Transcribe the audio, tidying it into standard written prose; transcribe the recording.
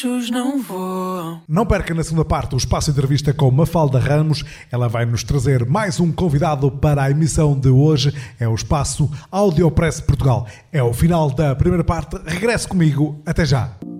Não vou. Não perca na segunda parte o espaço de entrevista com Mafalda Ramos. Ela vai nos trazer mais um convidado para a emissão de hoje. É o espaço Audiopress Portugal. É o final da primeira parte. Regresse comigo. Até já.